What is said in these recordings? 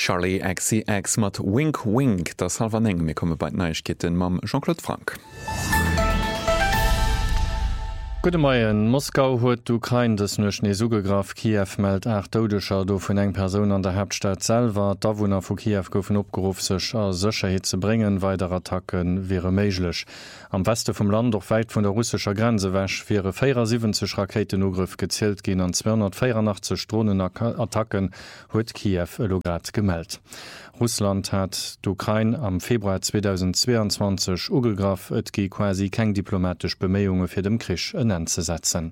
Charlie XCX mat Wink Wink, das halwer eng mir komme bei Neichketten mam Jean-Claude Frank. Gute Morgen. Moskau huet d'Ukraine des nur Schneesugegraf Kiew meldt 8 Todescher do vun eng Person an der Hauptstadt selber. Dawohner vu Kiew goufen opgerufen sech a Sicherheit ze bringen, weitere Attacken wäre méiglech. Am Weste vom Land doch weit vun der russischer Grenze wäsch wäre 74 Raketenugriff gezielt gin an 284 Drohnenattacken huet Kiew Lograt gemeldt. Russland hat d'Ukraine am Februar 2022 ugegraf, et gi quasi keng diplomatisch Bemeungen fir dem Krisch zu setzen.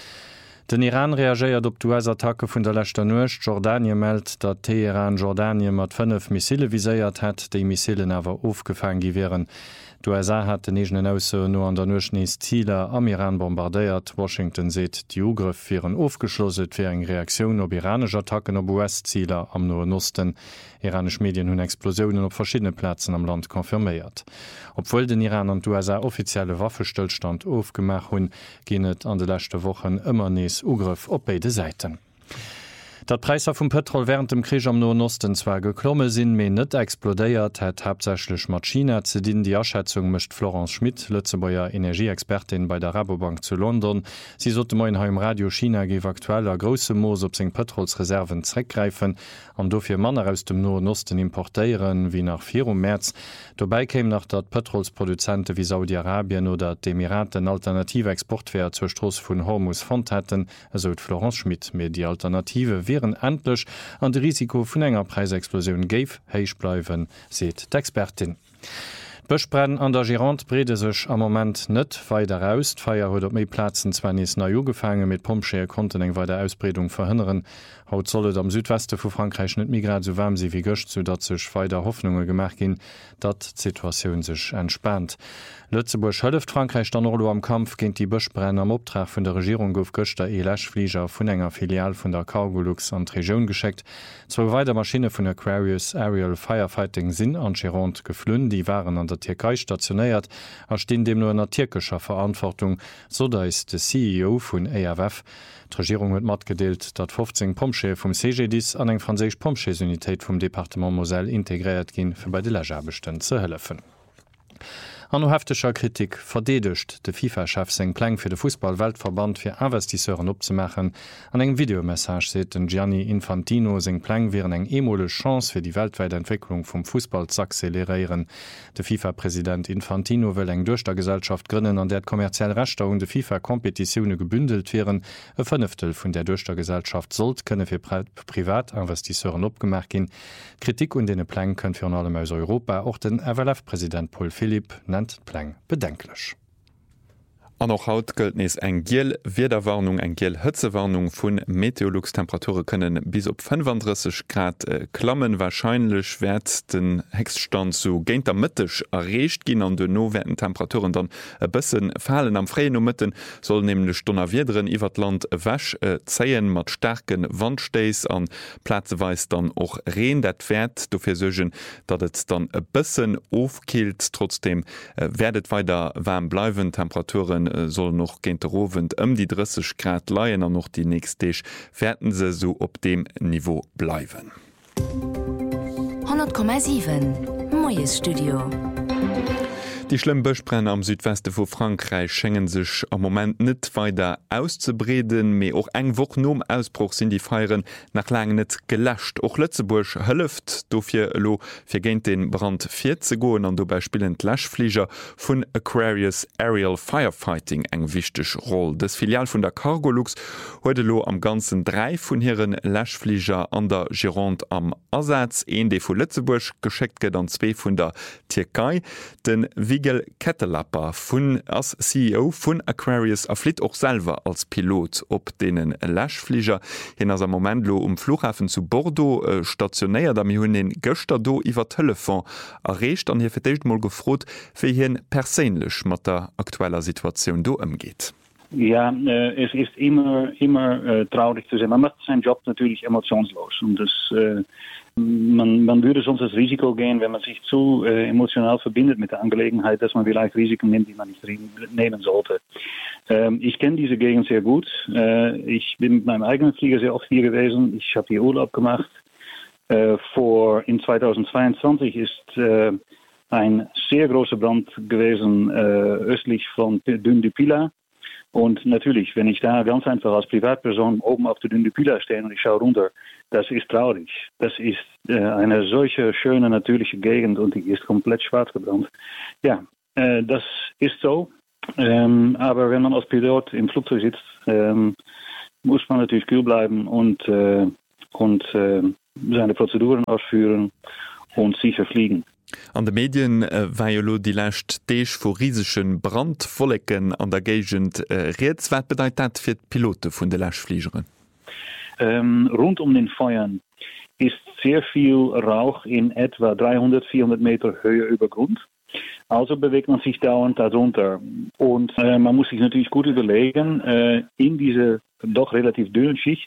Den Iran reagiert op d'US-Attacke vun der letzter Nucht. Jordanien meldt, dat Teheran Jordanien mat 5 Missile viséiert hat, déi Missilen awer aufgefangen gi wären. D'USA hat den egenen Ausse no an der Nuchnees Ziele am Iran bombardéiert. Washington seet, die Ugriff wären aufgeschlosset fir eng Reaktion op iranische Attacken op US-Ziele am Nahen Osten. Iranisch Medien hunn Explosionen op verschiedene Plätzen am Land konfirméiert. Obwohl den Iran an d'USA offizielle Waffestillstand aufgemacht hunn, ginnet an de letzte Wochen ëmmer nees Ugriff op beide Seiten. Dat Preiser vum Petrol während dem Krieg am Nahen Osten zwar geklomme sinn, méi net explodéiert, het hauptsächlich mat China ze dienen. Die Erschätzung mischt Florence Schmidt, Lützebauer Energieexpertin bei der Rabobank zu London. Sie sollte moinheim Radio China gewe aktueller grosse Moos op seg Petrolsreserven zreckgreifen, an dofir Manner aus dem Nahen Osten importéieren wie nach 4. März. Dobei käm nach dat Petrolsproduzente wie Saudi-Arabien oder d'Emiraten alternative Exportwehr zur Stross vun Hormuz fand hätten, esot Florence Schmidt mit die Alternative wären endlich an de Risiko vun enger Preisexplosion géif héich bleiwen, seet d'Expertin. Bëchbrennen an der Gironde brede sech am moment net weiter aus. D'Feier huet op méi Platzen zwar nees na Jo gefangen, mit Pompscheer konnten eng weiter Ausbreedung verhindern. Haut sollet am Südweste vu Frankreich net migrat so warm sie wie gëcht, so dat sech weiter Hoffnunge gemerk gin, dat d'Situatioun sech entspannt. Lützeburg hëlleft Frankreich dann Orlo am Kampf géint die Bëchbrenn am Optrag vun der Regierung gouf Göchter Läschflieger vun enger Filial vun der Cargolux an d'Regioun gescheckt. Zwo weiter Maschine vun Aquarius Aerial Firefighting sinn an Gironde geflünn, die waren an der Türkei stationéiert, a stehen dem nur einer türkischer Verantwortung, so da ist de CEO vun EAWF. Die Regierung huet mat gedeelt, dat 15 Pompscheer vum CGDIS an eng franzésisch Pompscheesunitéit vum Departement Moselle integriert ginn fir bei de Lagerbestand ze hëllefen. An heftiger Kritik verdedigt de FIFA-Chef seg Pläng fir de Fußball-Weltverband fir Investisseuren opzemachen. An eng Videomessage seet den Gianni Infantino seg Pläng wären eng emole Chance fir die weltweite Entwicklung vum Fußball zu accelerieren. De FIFA-Präsident Infantino will eng durch der Gesellschaft gründen, an der kommerziell Rechter und de FIFA-Kompetitionune gebündelt wären. E 5 vun der durch der Gesellschaft sollt könne fir Privatinvestisseuren opgemerk gin. Kritik und dene Pläng können fir an allem aus Europa auch den RWF-Präsident Paul Philipp Pläng bedenklech. An noch haut gëlt nees eng Giel Wederwarnung eng Giel Hëtzewarnung vun Meteorluxtemperature kënnen bis op 35 Grad klammen wahrscheinlich werd den Hextstand so géint der Mëttech errecht ginn an de no werden Temperaturen dann e bëssen fallen am Freien Mëtten soll nämlich Donner Wiederen iwwer Land wäsch zeien mat starken Wandsteis an Plazeweis dann och reen dat werd dofir segen, dat et dann e bëssen ofkilt. Trotzdem werdet weiter warm bleiwen. Temperaturen soll noch genterowend die 30 Grad leiien an noch die nächste fährten se so op dem Niveau bleiwen. 100,7 Moyes Studio. Die schlimm Bëchbrenn am Südweste vu Frankreich schengen sech am moment net weiter auszubreden, méi och eng woch nom Ausbruch sinn die Feieren nach lang net gelächt. Och Lützeburg hëlleft dofir lo fir géint den Brand 4 ze goen an dobei spielen Läschflieger vun Aquarius Aerial Firefighting eng wichteg Roll. Das Filial vun der Cargolux huete lo am ganzen 3 vun hireieren Läschflieger an der Gironde am Ersatz, een dei vu Lützeburg gescheckt gët an 2 vun der Türkei. Den Wigel Kettelapper vun als CEO vun Aquarius erflit och selber als Pilot op denen Läschflieger hin as am Momentlo Flughafen zu Bordeaux stationéiert, da mi hunn den Göster do iwwer Telefon errecht an hier firteicht mal gefrot, fir hien perélech mat der aktueller Situation do ëmgeht. Ja, es ist immer traurig zu sein. Man macht seinen Job natürlich emotionslos und das man würde sonst das Risiko gehen, wenn man sich zu emotional verbindet mit der Angelegenheit, dass man vielleicht Risiken nimmt, die man nicht nehmen sollte. Ich kenne diese Gegend sehr gut. Ich bin mit meinem eigenen Flieger sehr oft hier gewesen. Ich habe hier Urlaub gemacht. In 2022 ist ein sehr großer Brand gewesen östlich von Dune du Pilat. Und natürlich, wenn ich da ganz einfach als Privatperson oben auf der Dune du Pilat stehe und ich schaue runter, das ist traurig. Das ist eine solche schöne natürliche Gegend und die ist komplett schwarz gebrannt. Ja, das ist so. Aber wenn man als Pilot im Flugzeug sitzt, muss man natürlich kühl bleiben und seine Prozeduren ausführen und sicher fliegen. An de Medien war die lächt deeg vor riesischen Brandfollecken an der Gegend Reetswert bedeit dat fir d Pilote vun de Lächfliegeren. Rund um den Feuern ist sehr viel Rauch in etwa 300-400 Meter Höhe über Grund. Also bewegt man sich dauernd darunter. Und man muss sich natürlich gut überlegen, in diese doch relativ dünnen Schicht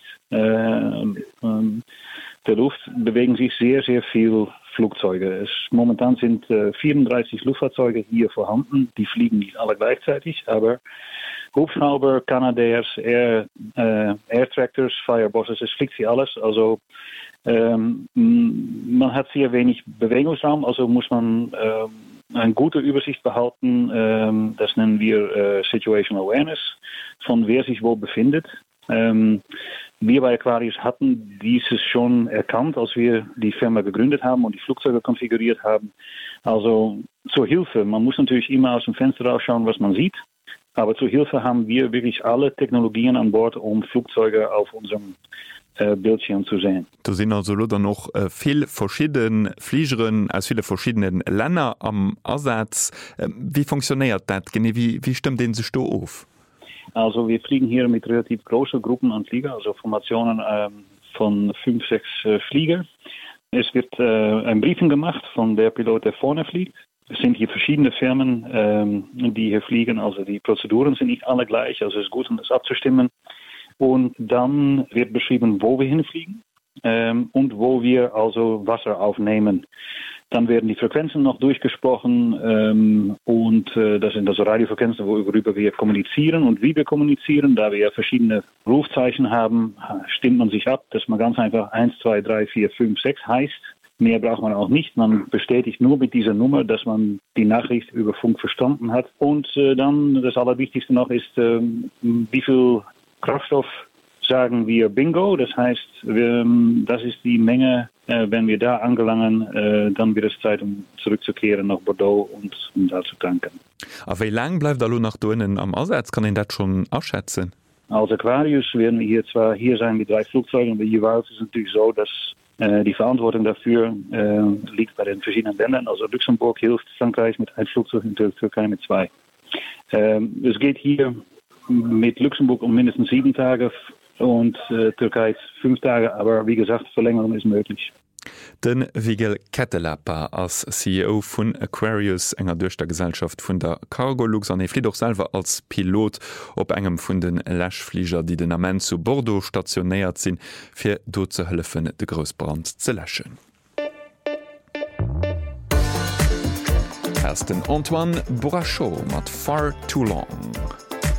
der Luft bewegen sich sehr, sehr viele Flugzeuge. Momentan sind 34 Luftfahrzeuge hier vorhanden. Die fliegen nicht alle gleichzeitig, aber Hubschrauber, Canadairs, Air Tractors, Firebosses, es fliegt sie alles. Also man hat sehr wenig Bewegungsraum, also muss man eine gute Übersicht behalten. Das nennen wir Situational Awareness, von wer sich wo befindet. Wir bei Aquarius hatten dieses schon erkannt, als wir die Firma gegründet haben und die Flugzeuge konfiguriert haben. Also zur Hilfe, man muss natürlich immer aus dem Fenster rausschauen, was man sieht, aber zur Hilfe haben wir wirklich alle Technologien an Bord, um Flugzeuge auf unserem Bildschirm zu sehen. Da sind also dann noch viele verschiedene Fliegerinnen aus vielen verschiedenen Ländern am Ersatz. Wie funktioniert das? Wie stimmt den sich da auf? Also wir fliegen hier mit relativ großen Gruppen an Flieger, also Formationen von 5-6 Flieger. Es wird ein Briefing gemacht von der Pilot, der vorne fliegt. Es sind hier verschiedene Firmen, die hier fliegen, also die Prozeduren sind nicht alle gleich, also es ist gut, um das abzustimmen. Und dann wird beschrieben, wo wir hinfliegen und wo wir also Wasser aufnehmen. Dann werden die Frequenzen noch durchgesprochen und das sind also Radiofrequenzen, worüber wir kommunizieren und wie wir kommunizieren. Da wir ja verschiedene Rufzeichen haben, stimmt man sich ab, dass man ganz einfach 1, 2, 3, 4, 5, 6 heißt. Mehr braucht man auch nicht. Man bestätigt nur mit dieser Nummer, dass man die Nachricht über Funk verstanden hat. Und dann das Allerwichtigste noch ist, wie viel Kraftstoff sagen wir Bingo. Das heißt, das ist die Menge, wenn wir da angelangen, dann wird es Zeit, um zurückzukehren nach Bordeaux und um da zu tanken. Aber wie lange bleibt da nach drinnen am Ersatz? Kann ich das schon abschätzen? Als Aquarius werden wir hier sein mit 3 Flugzeugen, aber jeweils ist es natürlich so, dass die Verantwortung dafür liegt bei den verschiedenen Ländern. Also Luxemburg hilft Frankreich mit 1 Flugzeug und Türkei mit 2. Es geht hier mit Luxemburg um mindestens 7 Tage und Türkei 5 Tage, aber wie gesagt, Verlängerung ist möglich. Den Vigel Kettelapper als CEO vun Aquarius enger durch der Gesellschaft vun der Cargolux an flieh doch selber als Pilot op engem vun den Lächflieger, die den Amment zu Bordeaux stationiert sinn, fir do ze hëllefen de Grosbrand ze lächen. Den Antoine Bourrachot mat Far Too Long.